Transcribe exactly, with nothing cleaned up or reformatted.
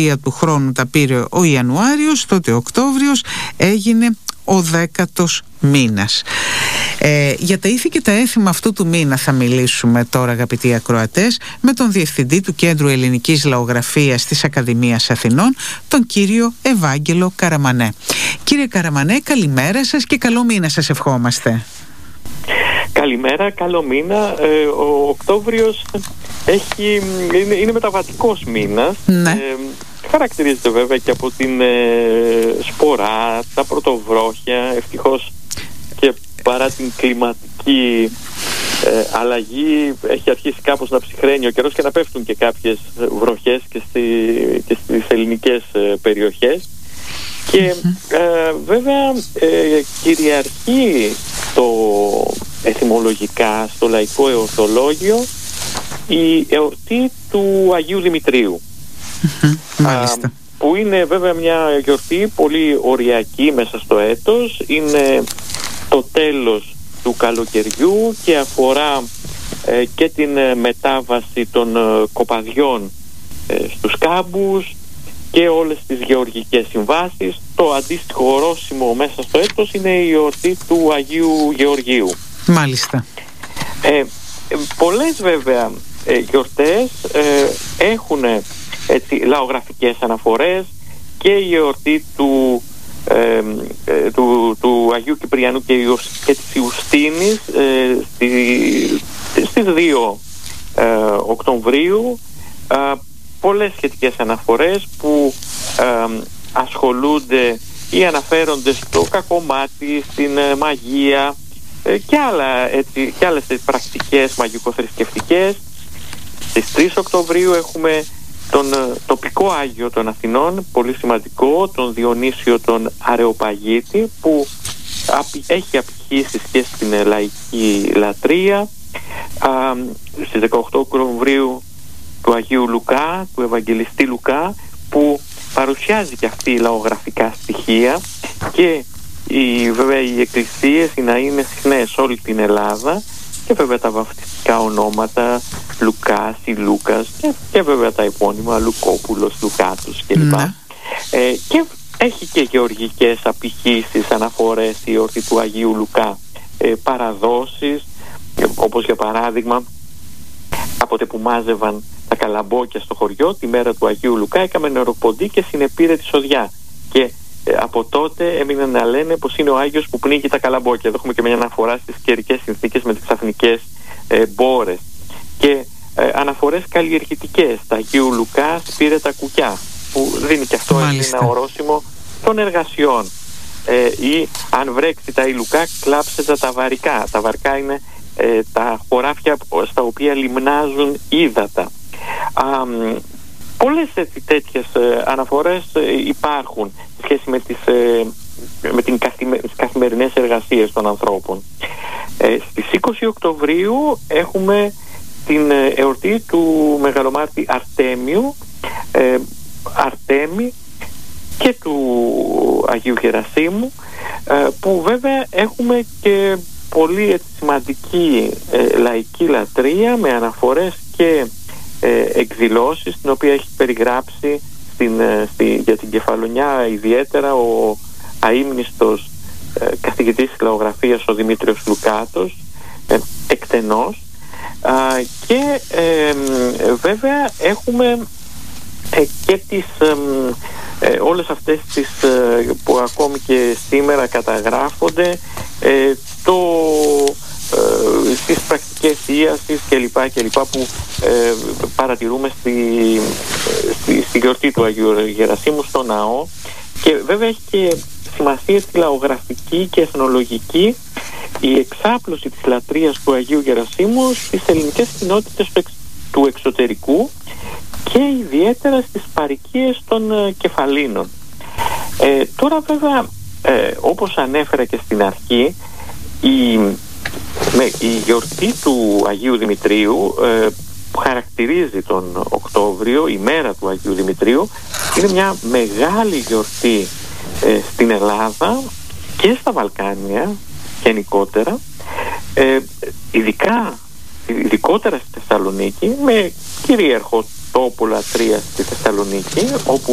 λατρεία του χρόνου τα πήρε ο Ιανουάριος, τότε ο Οκτώβριος έγινε ο δέκατος μήνας. Ε, για τα ήθη και τα έθιμα αυτού του μήνα θα μιλήσουμε τώρα, αγαπητοί ακροατές, με τον Διευθυντή του Κέντρου Ελληνικής Λαογραφίας της Ακαδημίας Αθηνών, τον κύριο Ευάγγελο Καραμανέ. Κύριε Καραμανέ, καλημέρα σας και καλό μήνα σας ευχόμαστε. Καλημέρα, καλό μήνα. Ε, ο Οκτώβριος έχει, είναι, είναι μεταβατικός μήνας. Ναι. Ε, χαρακτηρίζεται βέβαια και από την ε, σπορά, τα πρωτοβρόχια. Ευτυχώς και παρά την κλιματική ε, αλλαγή έχει αρχίσει κάπως να ψυχραίνει ο καιρός και να πέφτουν και κάποιες βροχές και, στη, και στις ελληνικές ε, περιοχές. Και ε, βέβαια ε, κυριαρχεί το εθιμολογικά στο λαϊκό εορτολόγιο η εορτή του Αγίου Δημητρίου. Μάλιστα. Α, που είναι βέβαια μια γιορτή πολύ οριακή μέσα στο έτος. Είναι το τέλος του καλοκαιριού και αφορά ε, και την ε, μετάβαση των ε, κοπαδιών ε, στους κάμπους και όλες τις γεωργικές συμβάσεις. Το αντίστοιχο ορόσημο μέσα στο έτος είναι η εορτή του Αγίου Γεωργίου. Μάλιστα. Ε, ε, πολλές βέβαια ε, γιορτές ε, έχουν έτσι, λαογραφικές αναφορές, και η εορτή του, ε, ε, του, του Αγίου Κυπριανού και, και της Ιουστίνης ε, στη, στις δύο ε, Οκτωβρίου. Ε, πολλές σχετικές αναφορές που ε, ασχολούνται ή αναφέρονται στο κακομάτι, στην ε, μαγεία ε, και, άλλα, έτσι, και άλλες πρακτικές μαγικοθρησκευτικές. Στις τρεις Οκτωβρίου έχουμε τον ε, τοπικό Άγιο των Αθηνών, πολύ σημαντικό, τον Διονύσιο τον Αρεοπαγίτη, που απει, έχει απηχήσεις και στην ε, λαϊκή λατρεία. Α, στις δεκαοκτώ Οκτωβρίου του Αγίου Λουκά, του Ευαγγελιστή Λουκά, που παρουσιάζει και αυτή λαογραφικά στοιχεία, και οι, βέβαια οι εκκλησίες, οι ναοί είναι συχνές σε όλη την Ελλάδα, και βέβαια τα βαφτιστικά ονόματα Λουκάς ή Λούκας, και, και βέβαια τα επώνυμα Λουκόπουλος, Λουκάτους κλπ. Mm. Ε, και έχει και γεωργικές απηχήσεις, αναφορές η εορτή του Αγίου Λουκά, ε, παραδόσεις, ε, όπως για παράδειγμα κάποτε που μάζευαν τα καλαμπόκια στο χωριό τη μέρα του Αγίου Λουκά, έκαμε νεροποντή και συνεπήρε τη σοδιά, και ε, από τότε έμειναν να λένε πως είναι ο Άγιος που πνίγει τα καλαμπόκια. Εδώ έχουμε και μια αναφορά στις καιρικές συνθήκες με τις ξαφνικές ε, μπόρες, και ε, αναφορές καλλιεργητικές. Τα Αγίου Λουκά σπήρε τα κουκιά, που δίνει και αυτό ένα ορόσημο των εργασιών. Ε, ή αν βρέξει τα Λουκά, κλάψε τα ταβαρικά. Τα βαρικά είναι ε, τα χωράφια στα οποία λιμνάζουν ύδατα. Α, πολλές έτσι, τέτοιες ε, αναφορές ε, υπάρχουν σε σχέση με τις, ε, με την καθημε, τις καθημερινές εργασίες των ανθρώπων. Ε, στις είκοσι Οκτωβρίου έχουμε την ε, εορτή του Μεγαλομάρτη Αρτέμιου, ε, Αρτέμι, και του Αγίου Γερασίμου, ε, που βέβαια έχουμε και πολύ έτσι, σημαντική ε, λαϊκή λατρεία, με αναφορές και ε, εκδηλώσεις, την οποία έχει περιγράψει στην, ε, στη, για την Κεφαλονιά ιδιαίτερα ο αείμνηστος ε, καθηγητής λαογραφίας ο Δημήτριος Λουκάτος, ε, εκτενώς. Α, και ε, βέβαια έχουμε ε, και τις ε, ε, όλες αυτές τις ε, που ακόμη και σήμερα καταγράφονται, ε, το, ε, στις πρακτικές ίασης κλπ, κλπ που ε, παρατηρούμε στη, στη, στη γιορτή του Αγίου Γερασίμου στο ναό. Και βέβαια έχει και σημασία τη λαογραφική και εθνολογική η εξάπλωση της λατρείας του Αγίου Γερασίμου στις ελληνικές κοινότητες του, εξ, του εξωτερικού, και ιδιαίτερα στις παροικίες των ε, Κεφαλίνων. Ε, τώρα βέβαια ε, όπως ανέφερα και στην αρχή, η, με, η γιορτή του Αγίου Δημητρίου ε, που χαρακτηρίζει τον Οκτώβριο, η μέρα του Αγίου Δημητρίου, είναι μια μεγάλη γιορτή ε, στην Ελλάδα και στα Βαλκάνια γενικότερα, ε, ειδικά, ειδικότερα στη Θεσσαλονίκη, με κυρίαρχο τόπο λατρείας στη Θεσσαλονίκη, όπου